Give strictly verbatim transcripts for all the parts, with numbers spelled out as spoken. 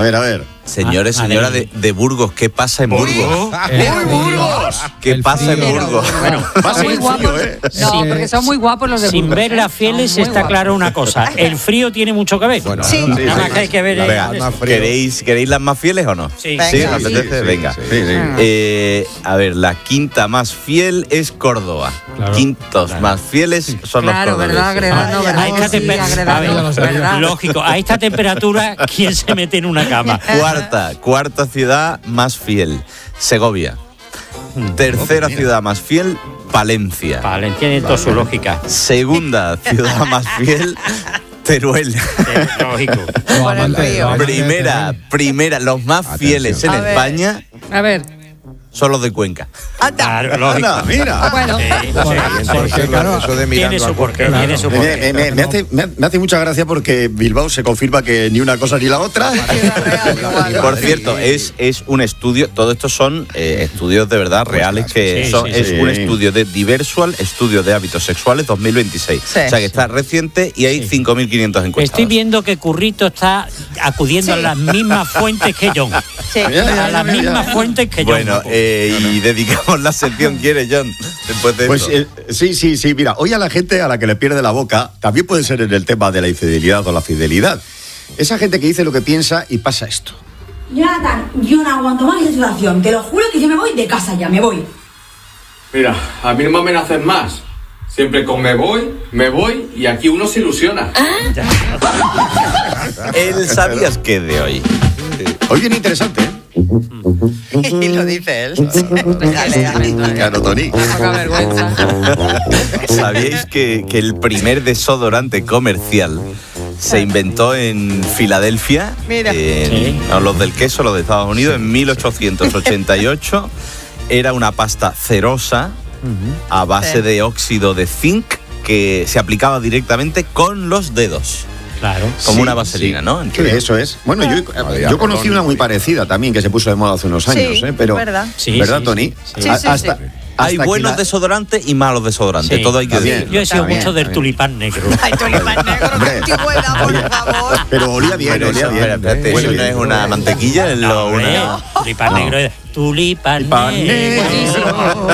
ver, a ver. Señores, Ah, señora vale. de, de Burgos, ¿qué pasa en Burgos? ¡Muy Burgos! ¿Qué El pasa en frío. Burgos? Bueno, Va a Son muy ser guapos. frío, ¿eh? No, Sí. porque son muy guapos los de sin Burgos, ver ¿eh? las fieles Son muy está guapos. claro una cosa. El frío tiene mucho que ver. Bueno, Sí. Nada más que hay que ver. eh, Venga, más frío. ¿queréis, ¿Queréis las más fieles o no? Sí. Venga. ¿Sí? Sí, ¿Os sí, apetece? sí, Venga. sí. Sí, sí. Eh, a ver, la quinta más fiel es Córdoba. Claro. Quintos Claro. más fieles son Claro, los ¿verdad, cordobeses. Agredano? ¿Verdad? A esta Sí, tempe- Agredano, a ver, ya lo sabía. ¿verdad? lógico, a esta temperatura, ¿quién se mete en una cama? Cuarta, cuarta ciudad más fiel, Segovia. Tercera ciudad más fiel, Palencia. Vale, tiene toda su lógica. Segunda ciudad más fiel, Teruel. Eh, Lógico. Por el frío. Primera, primera, los más Atención. fieles en A ver. España A ver. son los de Cuenca. Anda. Claro, lógico. Anda, mira. Bueno, Sí, sí, sí, Porque, sí. claro, eso de mirando Tiene su al porqué, porqué, tiene su Me, porqué. me- me- me hace, me, me hace mucha gracia porque Bilbao se confirma que ni una cosa ni la otra. Ciudad Real, igual. Por cierto, es, es un estudio, todo esto son eh, estudios de verdad reales, que Sí, son, sí, es sí. un estudio de Diversual, estudio de hábitos sexuales dos mil veintiséis. Sí. O sea que está reciente y hay Sí. cinco mil quinientos encuestados. Estoy viendo que Currito está acudiendo a las mismas fuentes que John. Sí. Mira, mira, A las mira, mismas mira. fuentes que John. Bueno, eh, y dedicamos la sección, ¿quiere, John? Después de Pues esto. eh, sí, sí, sí. Mira, hoy a la gente a la que le pierde la boca también puede ser en el tema de la infidelidad o la fidelidad. Esa gente que dice lo que piensa y pasa esto. Jonathan, yo no aguanto más esta situación. Te lo juro que yo me voy de casa ya, me voy. Mira, a mí no me amenacen más. Siempre con me voy, me voy y aquí uno se ilusiona. El sabías que de hoy. Hoy viene interesante, ¿eh? Y lo dice él. Dale, dale. Claro, Tony. Poca vergüenza. ¿Sabíais que, que el primer desodorante comercial se inventó en Filadelfia? Mira. En- Sí. no, los del queso, los de Estados Unidos, en mil ochocientos ochenta y ocho. Era una pasta cerosa a base Sí. de óxido de zinc que se aplicaba directamente con los dedos. Claro. Como Sí, una vaselina, sí. ¿no? Sí, eso es. Bueno, yo, Había yo conocí colón. una muy parecida también que se puso de moda hace unos años, Sí, ¿eh? Pero, verdad. Sí, ¿verdad, sí, Tony? sí, sí. A- Sí, sí, hasta, sí. Hay hasta que buenos la- desodorantes y malos desodorantes, Sí. todo hay que Está bien. decirlo. Yo he sido Está bien, mucho del está bien. tulipán negro. Ay, tulipán negro, Hombre. qué antigüedad, por favor. Pero olía bien, Pero olía eso, bien. espera, espérate, Huele ¿eso no bien. es una mantequilla? Es No, lo- hombre, una... tulipán No. negro. es Tulipán Tulipán negro. negro.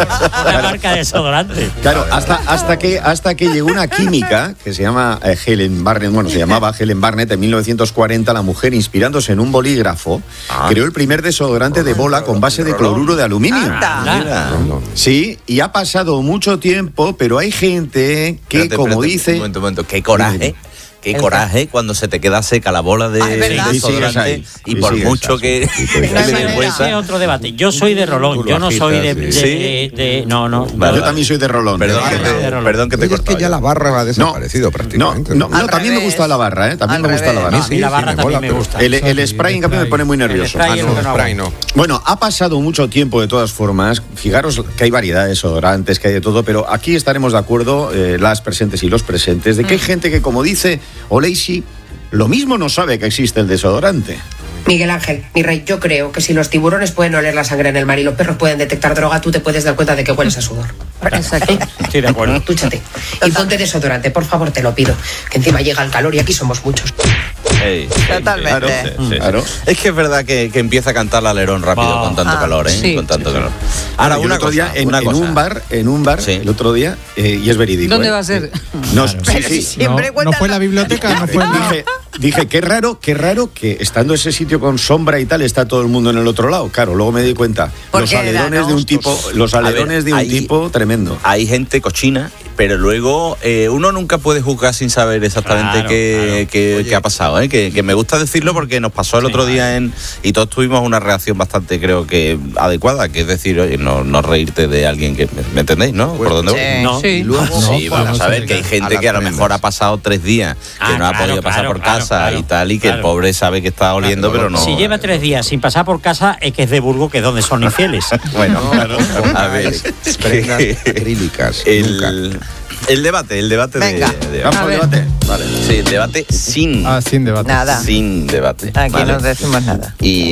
Una marca de desodorante. Claro, hasta, hasta, que, hasta que llegó una química que se llama eh, Helen Barnett, bueno, se llamaba Helen Barnett en mil novecientos cuarenta, la mujer, inspirándose en un bolígrafo, Ah. creó el primer desodorante de bola con base de cloruro de aluminio. Anda. Mira. Sí, y ha pasado mucho tiempo, pero hay gente que, Espérate, como espérate, dice... Un momento, un momento. Qué coraje. Qué ¿El coraje cuando se te queda seca la bola de, Ah, es verdad. de Y sigues desodorante ahí. y Y por sigues mucho así. que Y que sigues le así. dé Ese vuelta. es otro debate. Yo soy de Rolón, Tú lo yo no soy de, agitas, de, sí. de- de- no, no. Vale, Yo vale. también soy de Rolón. Perdón, de que barra. te, de Rolón. perdón que te he Oye, es que cortado. ya la barra ha No, desaparecido no, prácticamente. no, no, Al también me revés. gusta la barra, ¿eh? También Al me gusta la revés. barra. No, a mí la barra me también mola, me pero- gusta. El, el spray, en cambio, me pone muy nervioso. spray Ah, es no. lo que no Spray no. Bueno, ha pasado mucho tiempo de todas formas. Fijaros que hay variedad de desodorantes, que hay de todo, pero aquí estaremos de acuerdo, eh, las presentes y los presentes, de que hay gente que, como dice Oleisi, lo mismo no sabe que existe el desodorante. Miguel Ángel, mi rey, yo creo que si los tiburones pueden oler la sangre en el mar y los perros pueden detectar droga, tú te puedes dar cuenta de que hueles a sudor. Exacto. Estoy de acuerdo. Dúchate. Y ponte desodorante, por favor, te lo pido. Que encima llega el calor y aquí somos muchos. Ey, Totalmente. claro, sí, sí, sí. Claro. Es que es verdad que, que empieza a cantar el alerón rápido Ah. con tanto Ah, calor, ¿eh? sí. Con tanto calor. Ahora, Yo el una otro cosa, día en, una en cosa. un bar, en un bar, Sí. el otro día, eh, y es verídico. ¿Dónde ¿eh? va a ser? No, sí, Pero sí. si siempre No, no cuentas fue en la biblioteca, no fue en la... Dije, dije, qué raro, qué raro que estando ese sitio con sombra y tal, está todo el mundo en el otro lado. Claro, luego me di cuenta. ¿Por Los qué era, alerones no? de un tipo, los A ver, alerones de un ahí- tipo tremendo. Hay gente cochina, pero luego eh, uno nunca puede juzgar sin saber exactamente Claro, qué, claro. qué- Oye. qué ha pasado. ¿eh? Que, que me gusta decirlo porque nos pasó el Sí, otro día vale. en y todos tuvimos una reacción bastante, creo que adecuada, que es decir, oye, no, no reírte de alguien que me, ¿me entendéis, ¿no? ¿Por dónde voy? Sí, No. sí. Y luego, Sí, no, vamos no a se ver que hay llega gente las que a lo tremendas. mejor ha pasado tres días que Ah, no ha claro, podido pasar claro, por claro, casa claro, y tal, y que el claro. pobre sabe que está oliendo, pero no. Si lleva tres días sin pasar por casa, es que es de Burgos, que es donde son infieles. Bueno, No, claro. no, A ver. prendas acrílicas, nunca. El, el debate, el debate de- Venga. de. Vamos A al ver. debate. Vale. Sí, el debate sin. Ah, sin debate. Nada. Sin debate. Aquí ¿vale? no decimos nada.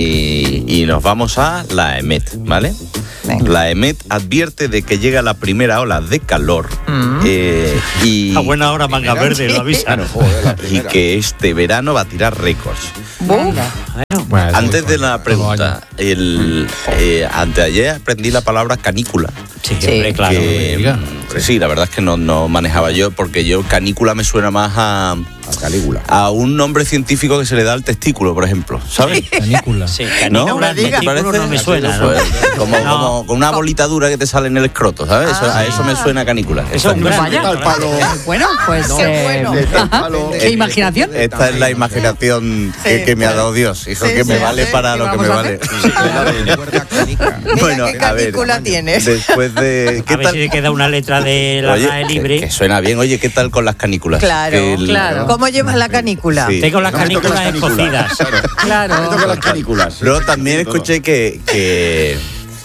Y, y nos vamos a la EMET, ¿vale? Venga. La EMET advierte de que llega la primera ola de calor Mm. eh, y, A buena hora, manga verde, lo avisan. Joder, la y primera. que este verano va a tirar récords. Buf. Bueno, eso Antes es de todo- la todo pregunta, año. el, eh, anteayer aprendí la palabra canícula. Sí, Sí. hombre, claro. que, diga. mm, sí, la verdad es que no, no manejaba yo, porque yo canícula me suena más a, A Calígula. a un nombre científico que se le da al testículo, por ejemplo, ¿sabes? Canícula. Sí, ¿No? canícula, me digas. testículo no me suena, ¿no? Pues, como, No. como con una bolita dura que te sale en el escroto, ¿sabes? Eso- a eso me suena canícula. Eso es un gran Vaya. reto, Palo. Bueno, pues. Qué eh, bueno. ajá. ¿Qué imaginación? Esta es la imaginación que, Sí, que me ha claro. dado Dios, hijo, Sí, que me sí, vale sí. para ¿Qué lo que vamos me a vale. Recuerda canica. Mira Bueno, qué a ver, canícula tienes. después de... A ver si te queda una letra de la Oye, R A E que, libre. que suena bien. Oye, ¿qué tal con las canículas? Claro, Que el- claro. ¿Cómo llevas la canícula? Sí. Tengo las No me toques las canículas canículas. escocidas. Claro. Me tocan las canículas. Luego también escuché que, que,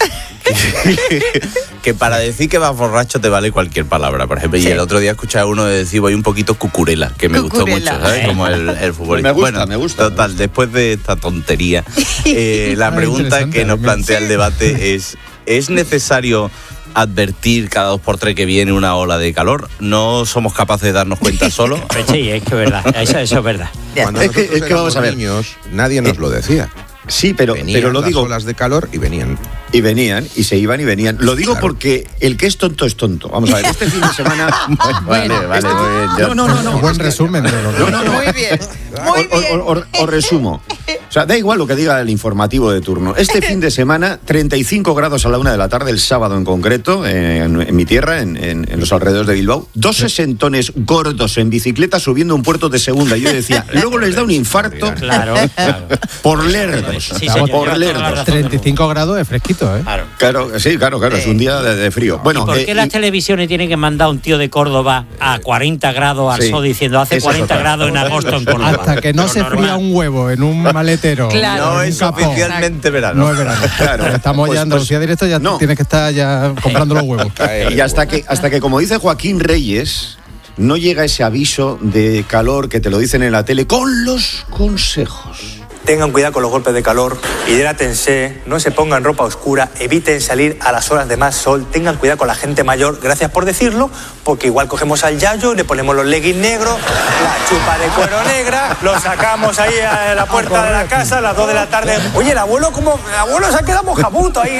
que, que para decir que vas borracho te vale cualquier palabra, por ejemplo. Y Sí. el otro día escuché a uno decir, voy un poquito cucurela, que me gustó Cucurela. mucho, ¿sabes? Como el, el futbolista. Me gusta, bueno, me gusta. Total, después de esta tontería, eh, la Ah, pregunta interesante, que nos también. plantea el debate es, ¿es necesario advertir cada dos por tres que viene una ola de calor? ¿No somos capaces de darnos cuenta solo? Pues sí, es que es verdad. Eso, eso es verdad. Cuando Es que- nosotros es que vamos éramos a ver. niños, nadie nos lo decía. Sí, pero, Venían pero lo las digo. olas de calor y venían. Y venían, y se iban y venían. Lo digo Claro. porque el que es tonto es tonto. Vamos a ver, este fin de semana. Vale, vale, muy bien. ya. No, no, no, no. Un buen resumen de lo que... No, no, no. Muy bien, O- muy o- bien. o- o- Os resumo. O sea, da igual lo que diga el informativo de turno. Este fin de semana, treinta y cinco grados a la una de la tarde, el sábado en concreto, en, en mi tierra, en, en- en los alrededores de Bilbao. Dos sesentones gordos en bicicleta subiendo un puerto de segunda. Yo decía, luego les da un infarto Claro, claro. por lerdos. Sí, Estamos señor, por lleva toda la lerdos. razón del treinta y cinco grados es fresquito, ¿eh? Claro. Claro, sí, claro, claro, es un día de, de frío. Bueno, ¿Y por eh, qué las y- televisiones tienen que mandar a un tío de Córdoba a cuarenta grados al Sí. sol diciendo hace Eso es cuarenta otra. grados en agosto en Córdoba? Hasta que no Lo se normal. fría un huevo en un maletero. Claro. No en un es capó, oficialmente verano. No es verano. Claro. Estamos Pues- ya en Andalucía pues- directo, ya no. tienes que estar ya comprando los huevos. Y hasta que, hasta que, como dice Joaquín Reyes, no llega ese aviso de calor que te lo dicen en la tele con los consejos. Tengan cuidado con los golpes de calor, hidrátense, no se pongan ropa oscura, eviten salir a las horas de más sol, tengan cuidado con la gente mayor, gracias por decirlo, porque igual cogemos al yayo, le ponemos los leggings negros, la chupa de cuero negra, lo sacamos ahí a la puerta de la casa a las dos de la tarde. Oye, el abuelo como, el abuelo se ha quedado mojabuto ahí.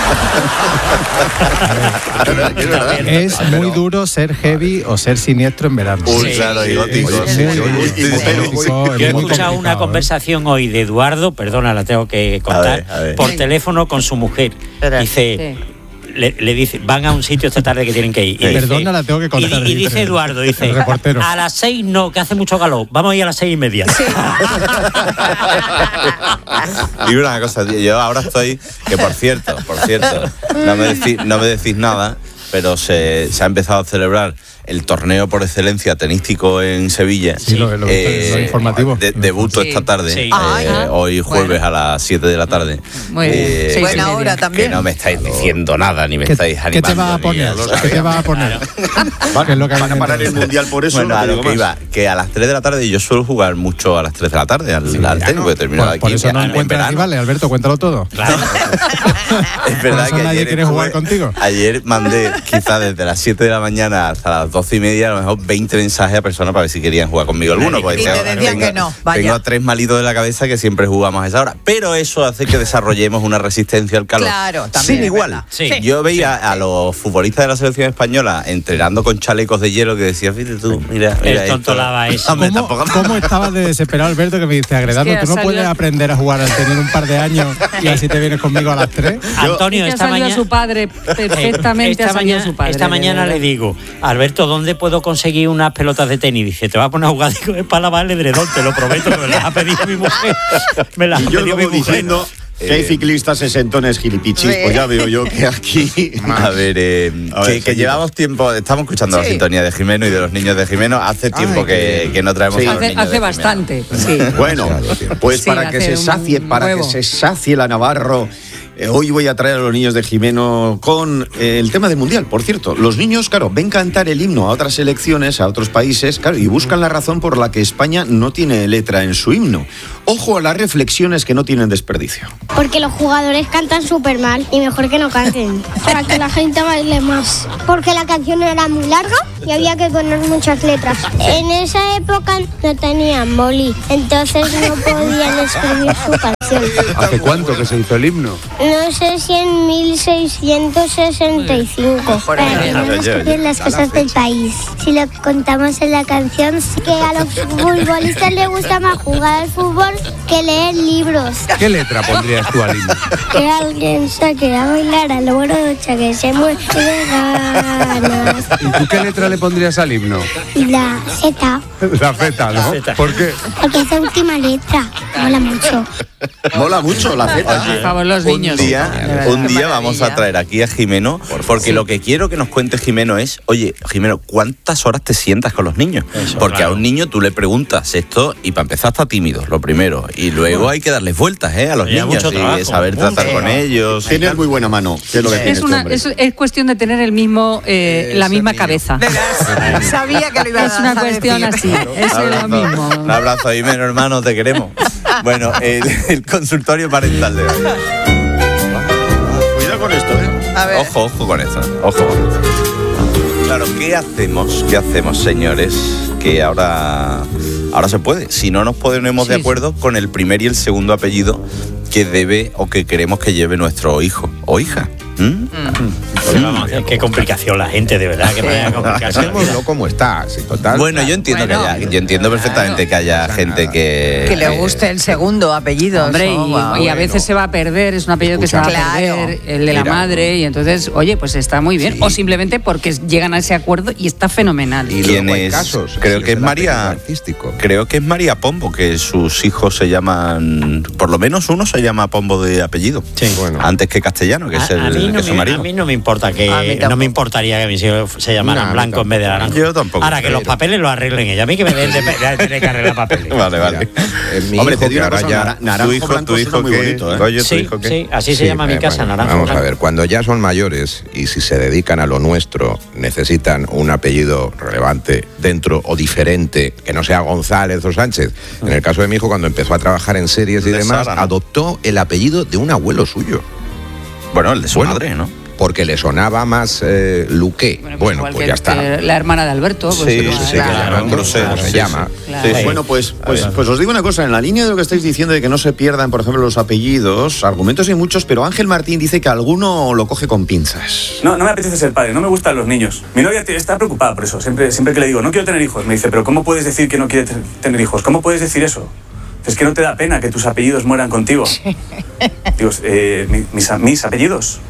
Es muy duro ser heavy o ser siniestro en verano. Uy, Sí, claro, sí, y gótico. Es sí, muy sí, duro. sí, sí, Es sí. gótico, es Yo he muy escuchado una complicado, ¿eh? conversación hoy de Eduardo, perdona, la tengo que contar, A ver, a ver. por teléfono con su mujer. Espera. Dice, le, le dice, van a un sitio esta tarde que tienen que ir. Y dice- Perdona, la tengo que contar, Y, di- y dice dice el- Eduardo, dice, el reportero. a las seis no, que hace mucho calor, vamos a ir a las seis y media. Y una cosa, tío, yo ahora estoy, que por cierto, por cierto, no me decís, no me decís nada, pero se, se ha empezado a celebrar el torneo por excelencia tenístico en Sevilla. Sí, lo- lo he visto en lo informativo. de- debuto Sí. esta tarde, Sí. eh, Ay, ah. hoy jueves Bueno. a las siete de la tarde. Muy bien. Eh, Seis y Buena media. hora que también. no me estáis diciendo nada, ni me ¿Qué, estáis qué te animando. va a ni poner? a- ¿Qué te va a poner? ¿Qué es lo que a mí Van a me parar el interesa? mundial por eso. Bueno, no a te lo digo que más. iba, que a las tres de la tarde, yo suelo jugar mucho a las tres de la tarde al, al tenis, porque termino Por, aquí. por eso no en encuentras verano. rivales, Alberto, cuéntalo todo. Claro. Es verdad eso que nadie ayer quiere estuve- jugar contigo. Ayer mandé quizá desde las siete de la mañana hasta las doce y media, a lo mejor veinte mensajes a personas para ver si querían jugar conmigo alguno. Porque Y te tengo- decían tengo- que no, vaya. Tengo a tres malitos de la cabeza que siempre jugamos a esa hora. Pero eso hace que desarrollemos una resistencia al calor. Claro, también Sin es igual. verdad. Sí. Yo veía a los futbolistas de la selección española entrenando con chalecos de hielo que decía, fíjate tú, mira, mira El tonto esto". lava eso. Hombre, ¿Cómo, tampoco- cómo estabas de desesperado, Alberto, que me dice, Agredano, Es que tú ha no puedes salido- aprender a jugar al tener un par de años y así te vienes conmigo a las tres? Antonio, Que ha esta salido mañana... su padre perfectamente. esta ha salido mañana, su padre, esta de mañana verdad. le digo, Alberto, ¿dónde puedo conseguir unas pelotas de tenis? Dice, te vas a poner a jugar. Digo, es para lavar el edredón, te lo prometo, que me las ha pedido mi mujer. Me las ha Y yo pedido mi luego mujer. diciendo que hay ciclistas sesentones gilipichis, Sí. pues ya veo yo que aquí... A ver, eh, A que, ver, que seguimos. llevamos tiempo, estamos escuchando la Sí. sintonía de Jimeno y de los niños de Jimeno. Hace tiempo Ay, que, qué que no traemos Sí. a los Hace, niños de hace Jimeno. bastante, sí. Bueno, pues Sí, para que se hacer un sacie, para huevo. que se sacie la Navarro. eh, hoy voy a traer a los niños de Jimeno con eh, el tema del mundial. Por cierto, los niños, claro, ven cantar el himno a otras selecciones, a otros países, claro, y buscan la razón por la que España no tiene letra en su himno. Ojo a las reflexiones que no tienen desperdicio. Porque los jugadores cantan súper mal y mejor que no canten. Para que la gente baile más. Porque la canción era muy larga y había que poner muchas letras. En esa época no tenían boli, entonces no podían escribir su canción. canción. ¿Hace cuánto que se hizo el himno? No sé si en mil seiscientos sesenta y cinco. Para que no nos copien las cosas del país. Si lo contamos en la canción, que a los futbolistas les gusta más jugar al fútbol que leer libros. ¿Qué letra pondrías tú al himno? Que alguien saque a bailar a la morocha que se muere de ganas. ¿Y tú qué letra le pondrías al himno? Y la Z. La Z, ¿no? ¿Por qué? Porque es la última letra. Mola mucho. Mola mucho la Z. Por favor, los Un niños. día, un día vamos a traer aquí a Jimeno, porque lo que quiero que nos cuente Jimeno es, oye, Jimeno, ¿cuántas horas te sientas con los niños? Eso, porque claro. a un niño tú le preguntas esto y para empezar está tímido, lo primero. Y luego hay que darles vueltas, ¿eh? A los Lleva niños mucho y trabajo, saber mucho tratar con trabajo. ellos. y Tienes tal. muy buena mano, que es lo que tiene Es, este una, hombre. es, es cuestión de tener el mismo, eh, la misma cabeza. Verás, sabía que lo iba a Es una a cuestión decir. así. Es lo abrazo, mismo. Un abrazo, Jimeno, hermano, te queremos. Bueno, el, el consultorio parental de hoy. Cuidado con esto, ¿eh? A ver. Ojo, ojo con esto, ojo con esto. Claro, ¿qué hacemos? ¿Qué hacemos, señores? Que ahora, ahora se puede. Si no nos ponemos Sí, de acuerdo con el primer y el segundo apellido que debe o que queremos que lleve nuestro hijo o hija. ¿Mm? Pues vamos, qué complicación la gente, de verdad, que vaya a complicarse la vida. Dejémoslo como está, sí, total. Bueno, yo entiendo Bueno, que haya, yo entiendo perfectamente que haya gente que Que le guste el segundo apellido. Hombre, y, wow. y a veces se va a perder, es un apellido que se va a Claro. perder, el de la Mira. madre, y entonces, oye, pues está muy bien. O simplemente porque llegan a ese acuerdo y está fenomenal. Y ¿Quién luego hay es? casos, Creo si que es el María- apellido artístico. Creo que es María Pombo, que sus hijos se llaman, por lo menos uno se llama Pombo de apellido. Sí. Bueno. Antes que Castellano, que es A, el a mí que no es su me, marido. a mí no me importa A mí que tampoco. no me importaría que mis hijos se llamaran No, a mí blanco en vez de tampoco. naranja. Yo tampoco. Ahora que los Pero- papeles los arreglen ella. A mí que me den de, de tener que arreglar papeles. Vale, vale. Mira, eh, mi Hombre, hijo, te digo que una ahora cosa, ya... nara- naranjo tu hijo, blanco tu suena hijo muy qué? bonito, ¿eh? Oye, tu Sí, hijo qué? sí, así se Sí, llama mi eh, casa, bueno, naranja. Vamos a blanco. ver, cuando ya son mayores y si se dedican a lo nuestro, necesitan un apellido relevante dentro o diferente, que no sea González o Sánchez. En el caso de mi hijo, cuando empezó a trabajar en series y De demás, Sara, ¿no? adoptó el apellido de un abuelo suyo. Bueno, el de su Bueno, madre, ¿no? Porque le sonaba más eh, Luque. Bueno, igual pues que- ya está. que la hermana de Alberto. Pues, Sí, igual. sí, sí, que claro, llaman, grosero, como se sí, llama. Claro. Sí. Bueno, pues, pues, pues os digo una cosa, en la línea de lo que estáis diciendo de que no se pierdan, por ejemplo, los apellidos, argumentos hay muchos, pero Ángel Martín dice que alguno lo coge con pinzas. No, no me apetece ser padre, no me gustan los niños. Mi novia te- está preocupada por eso. Siempre, siempre que le digo, no quiero tener hijos, me dice, pero ¿cómo puedes decir que no quieres te- tener hijos? ¿Cómo puedes decir eso? Es que no te da pena que tus apellidos mueran contigo. Digo, eh, mi- mis, a- mis apellidos.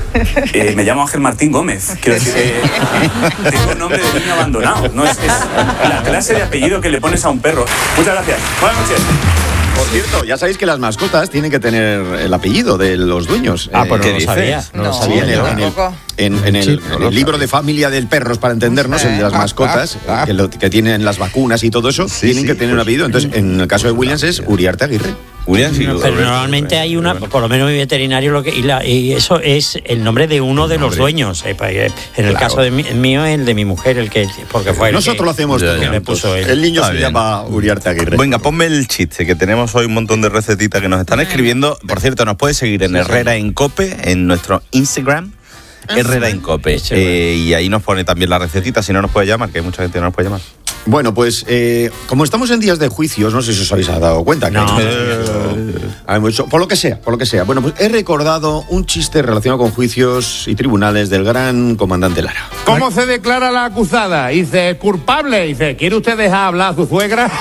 Eh, me llamo Ángel Martín Gómez. Quiero decir, eh, tengo nombre de niño abandonado. No es, es la clase de apellido que le pones a un perro. Muchas gracias. Buenas noches. Por cierto, ya sabéis que las mascotas tienen que tener el apellido de los dueños. Ah, pues Eh, no lo dices? sabía. No, lo No, sabía. en el, yo. en el- tampoco. en- en el- Sí, en no el lo libro sabía. de familia del perros, para entendernos, el de las Ah, mascotas, ah, ah. que, lo- que tienen las vacunas y todo eso, tienen sí, que tener un pues, apellido. Entonces, en el caso de Williams es Uriarte Aguirre. William, sí, Pero Alberto. normalmente hay una, por lo menos mi veterinario, lo que y, la- y eso es el nombre de uno de los dueños. eh, pa- eh, En el Claro. caso de mi- mío, el de mi mujer, el que porque fue el Nosotros que- lo hacemos Ya, todo. ya. le puso él. El niño Está se bien. llama Uriarte Aguirre. Venga, ponme el chiste, que tenemos hoy un montón de recetitas que nos están escribiendo. Por cierto, nos puedes seguir en Herrera en Cope, en nuestro Instagram, Herrera en Cope. Sí, Eh, y ahí nos pone también la recetita, si no nos puede llamar, que hay mucha gente que no nos puede llamar. Bueno, pues eh, como estamos en días de juicios, no sé si os habéis dado cuenta. Que No. hay mucho- hay mucho- por lo que sea, por lo que sea. Bueno, pues he recordado un chiste relacionado con juicios y tribunales del gran comandante Lara. ¿Cómo se declara la acusada? Dice, culpable. Dice, ¿quiere usted dejar hablar a su suegra?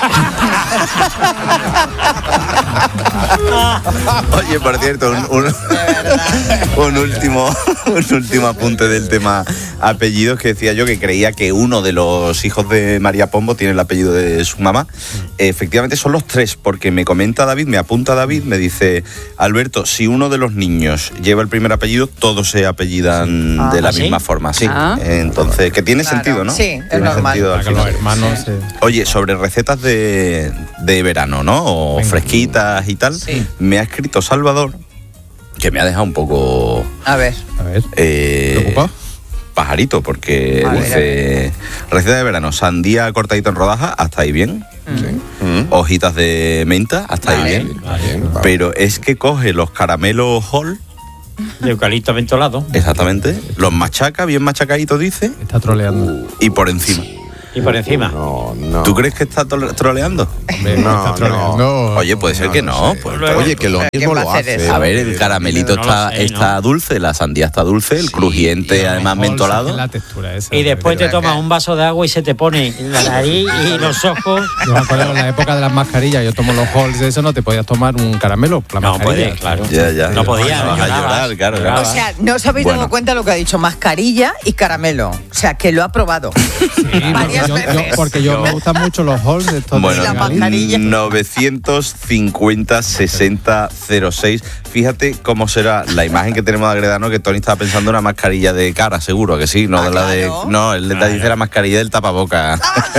Oye, por cierto, un, un- un último, un último apunte del tema apellidos, que decía yo que creía que uno de los hijos de María Pombo tiene el apellido de su mamá. Efectivamente son los tres, porque me comenta David, me apunta David, me dice, Alberto, si uno de los niños lleva el primer apellido, todos se apellidan Ah, de la ¿sí? misma forma, sí. Ah. Entonces, que tiene Claro. sentido, ¿no? Sí, es Tiene normal. sentido al Para que los final. hermanos se... Oye, sobre recetas de, de verano, ¿no? O Venga. fresquitas y tal, Sí. me ha escrito Salvador, que me ha dejado un poco A ver. A ver, eh, ¿preocupado? pajarito, porque A ver, dice, receta de verano, sandía cortadita en rodajas, hasta ahí bien. Mm. Hojitas de menta, hasta ahí Vale. bien. Pero es que coge los caramelos Hall, De eucalipto mentolado. exactamente, los machaca, bien machacaditos, dice, Está troleando. y por encima. Y por encima. No, no. ¿Tú crees que está tro- troleando? No, no. Oye, puede ser no, que no no. sé. Pues, Oye, que lo mismo lo hace. A ver, el caramelito No lo está, sé, está ¿no? dulce, la sandía está dulce, el Sí, crujiente además mentolado. La textura esa. Y después te de tomas un vaso de agua y se te pone la nariz y los ojos. Yo me acuerdo en la época de las mascarillas, yo tomo los halls de eso, no te podías tomar un caramelo. La No mascarilla. puede, claro. Ya, ya. No podía, Vas a llorabas, llorar, claro, claro. llorabas. O sea, no os habéis Bueno. dado cuenta lo que ha dicho, mascarilla y caramelo. O sea, que lo ha probado. Sí, Varias yo- yo- veces. porque yo me gustan mucho los halls de estos. Bueno, de la Galicia. mascarilla. novecientos cincuenta sesenta cero seis. Fíjate cómo será la imagen que tenemos de Agredano, que Tony estaba pensando en una mascarilla de cara, seguro que sí, no Ah, de la de. claro. No, él le dice la mascarilla del tapaboca.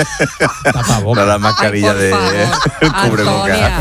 Tapaboca. No la mascarilla Ay, por de favor. cubreboca.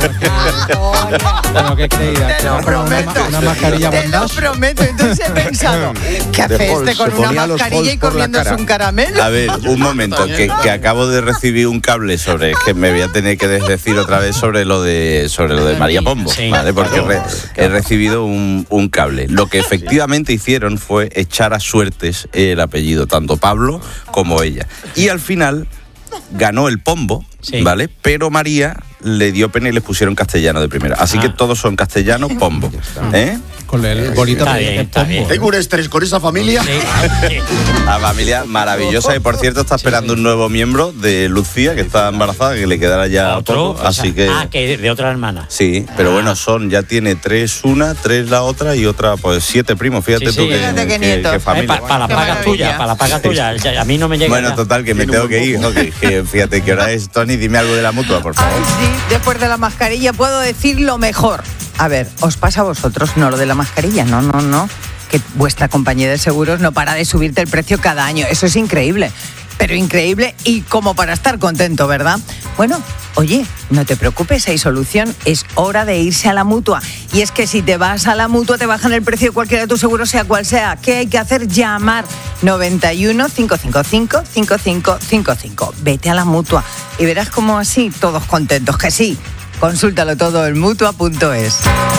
Antonia. Pero qué creías, Te que lo era una, prometo. una mascarilla Te lo bondage. prometo. Entonces he pensado, ¿qué hace De este Halls, con se una ponía los mascarilla y Halls por la comiéndose cara. un caramelo? A ver, un momento, que, que acabo de recibir un cable sobre, es que me voy a tener que desdecir otra vez sobre lo de sobre lo de María Pombo, Sí. ¿vale? Porque re- he recibido un, un cable. Lo que efectivamente hicieron fue echar a suertes el apellido, tanto Pablo como ella. Y al final ganó el Pombo, Sí. ¿vale? Pero María le dio pena y les pusieron castellano de primera. Así Ah. que todos son castellano, Pombo. ¿Eh? Con el bonito Está apellido bien, que es está bien. Pombo. Tengo un estrés con esa familia. Sí, sí. La familia maravillosa y por cierto está esperando un nuevo miembro de Lucía, que está embarazada, que le quedará ya Otro, poco, así o sea, que Ah, que de otra hermana. sí, pero bueno, son, ya tiene tres una, tres la otra y otra, pues siete primos, fíjate Sí, tú sí. que, Fíjate qué que- nietos. que Eh, familia. pa- para las Qué pagas maravilla. tuyas, para las pagas tuyas. Ya, a mí no me llega. Bueno, ya. total, que me Tiene tengo un que buen ir, ¿no? que, que fíjate qué hora es, Tony, dime algo de la mutua, por favor. Ay, sí, después de la mascarilla puedo decir lo mejor. A ver, ¿os pasa a vosotros? No lo de la mascarilla, no, no, no. Que vuestra compañía de seguros no para de subirte el precio cada año. Eso es increíble. Pero increíble y como para estar contento, ¿verdad? Bueno, oye, no te preocupes, hay solución. Es hora de irse a la Mutua. Y es que si te vas a la Mutua te bajan el precio de cualquiera de tus seguros, sea cual sea. ¿Qué hay que hacer? Llamar noventa y uno, cinco cinco cinco, cinco cinco cinco cinco. Vete a la Mutua y verás como así todos contentos. Que sí, consúltalo todo en mutua punto es.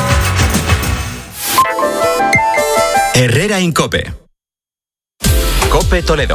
Herrera Incope. Cope Toledo.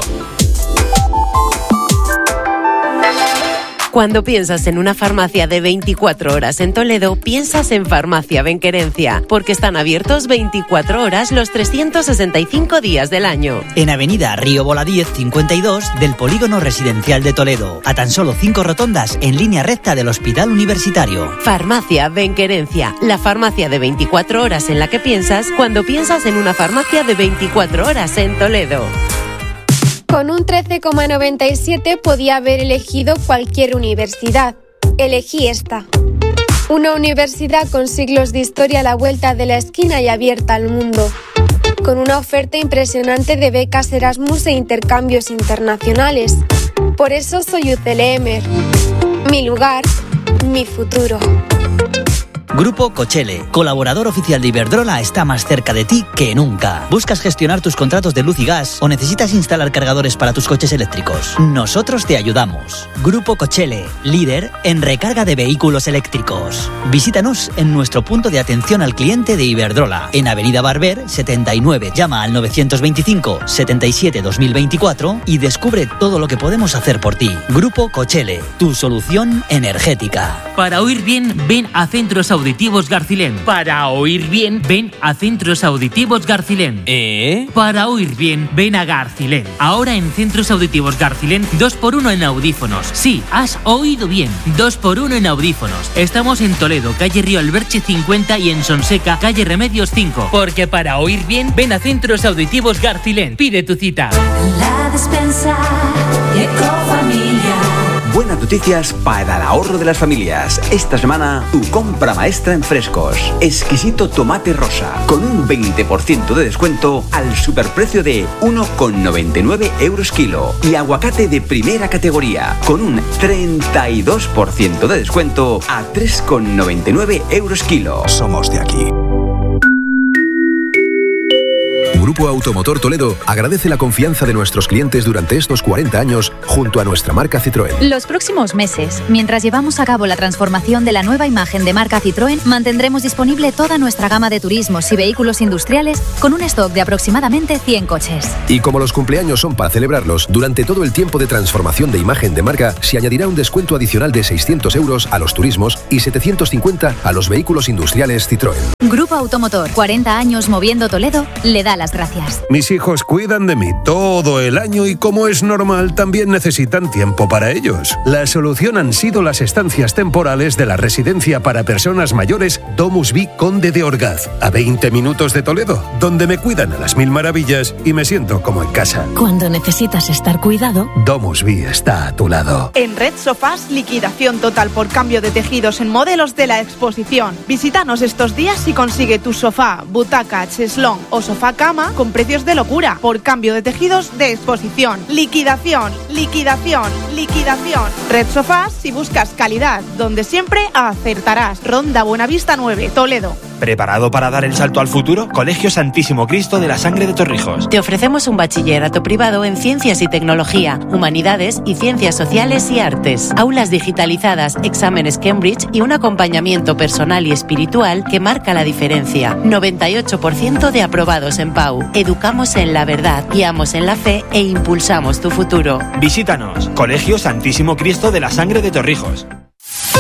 Cuando piensas en una farmacia de veinticuatro horas en Toledo, piensas en Farmacia Benquerencia, porque están abiertos veinticuatro horas los trescientos sesenta y cinco días del año. En Avenida Río Boladíez cincuenta y dos del Polígono Residencial de Toledo, a tan solo cinco rotondas en línea recta del Hospital Universitario. Farmacia Benquerencia, la farmacia de veinticuatro horas en la que piensas cuando piensas en una farmacia de veinticuatro horas en Toledo. Con un trece coma noventa y siete podía haber elegido cualquier universidad. Elegí esta. Una universidad con siglos de historia a la vuelta de la esquina y abierta al mundo. Con una oferta impresionante de becas Erasmus e intercambios internacionales. Por eso soy U C L M. Mi lugar, mi futuro. Grupo Cochele, colaborador oficial de Iberdrola, está más cerca de ti que nunca. ¿Buscas gestionar tus contratos de luz y gas o necesitas instalar cargadores para tus coches eléctricos? Nosotros te ayudamos. Grupo Cochele, líder en recarga de vehículos eléctricos. Visítanos en nuestro punto de atención al cliente de Iberdrola, en Avenida Barber setenta y nueve. Llama al novecientos veinticinco, setenta y siete, dos mil veinticuatro y descubre todo lo que podemos hacer por ti. Grupo Cochele, tu solución energética. Para oír bien, ven a Centros Auditivos Garcilén. Para oír bien, ven a Centros Auditivos Garcilén. ¿Eh? Para oír bien, ven a Garcilén. Ahora en Centros Auditivos Garcilén, dos por uno en audífonos. Sí, has oído bien. dos por uno en audífonos. Estamos en Toledo, calle Río Alberche cincuenta y en Sonseca, calle Remedios cinco. Porque para oír bien, ven a Centros Auditivos Garcilén. Pide tu cita. La despensa y Ecofamilia. Buenas noticias para el ahorro de las familias. Esta semana, tu compra maestra en frescos. Exquisito tomate rosa, con un veinte por ciento de descuento al superprecio de uno coma noventa y nueve euros kilo. Y aguacate de primera categoría, con un treinta y dos por ciento de descuento a tres coma noventa y nueve euros kilo. Somos de aquí. Grupo Automotor Toledo agradece la confianza de nuestros clientes durante estos cuarenta años junto a nuestra marca Citroën. Los próximos meses, mientras llevamos a cabo la transformación de la nueva imagen de marca Citroën, mantendremos disponible toda nuestra gama de turismos y vehículos industriales con un stock de aproximadamente cien coches. Y como los cumpleaños son para celebrarlos, durante todo el tiempo de transformación de imagen de marca se añadirá un descuento adicional de seiscientos euros a los turismos y setecientos cincuenta a los vehículos industriales Citroën. Grupo Automotor, cuarenta años moviendo Toledo, le da las gracias. Mis hijos cuidan de mí todo el año y, como es normal, también necesitan tiempo para ellos. La solución han sido las estancias temporales de la residencia para personas mayores Domus Vi Conde de Orgaz, a veinte minutos de Toledo, donde me cuidan a las mil maravillas y me siento como en casa. Cuando necesitas estar cuidado, Domus Vi está a tu lado. En Red Sofás, liquidación total por cambio de tejidos en modelos de la exposición. Visítanos estos días y consigue tu sofá, butaca, cheslón o sofá cama con precios de locura por cambio de tejidos de exposición. Liquidación, liquidación, liquidación. Red Sofás, si buscas calidad, donde siempre acertarás. Ronda Buenavista nueve, Toledo. ¿Preparado para dar el salto al futuro? Colegio Santísimo Cristo de la Sangre de Torrijos. Te ofrecemos un bachillerato privado en Ciencias y Tecnología, Humanidades y Ciencias Sociales y Artes. Aulas digitalizadas, exámenes Cambridge y un acompañamiento personal y espiritual que marca la diferencia. noventa y ocho por ciento de aprobados en P A U. Educamos en la verdad, guiamos en la fe e impulsamos tu futuro. Visítanos. Colegio Santísimo Cristo de la Sangre de Torrijos.